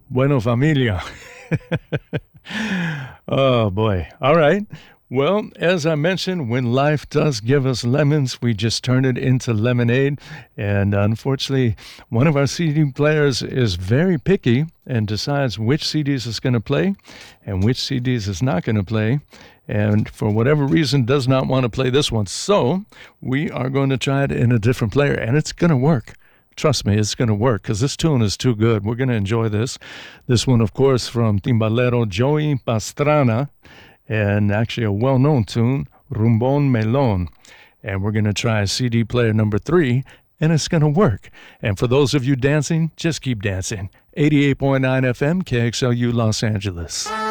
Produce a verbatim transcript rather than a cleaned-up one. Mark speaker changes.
Speaker 1: Bueno, familia. Oh, boy. All right. Well, as I mentioned, when life does give us lemons, we just turn it into lemonade. And unfortunately, one of our C D players is very picky and decides which C Ds is going to play and which C Ds is not going to play. And for whatever reason, does not want to play this one. So we are going to try it in a different player, and it's going to work. Trust me, it's going to work because this tune is too good. We're going to enjoy this. This one, of course, from timbalero Joey Pastrana, and actually a well-known tune, Rumbon Melon. And we're going to try C D player number three, and it's going to work. And for those of you dancing, just keep dancing. eighty-eight point nine F M, K X L U Los Angeles.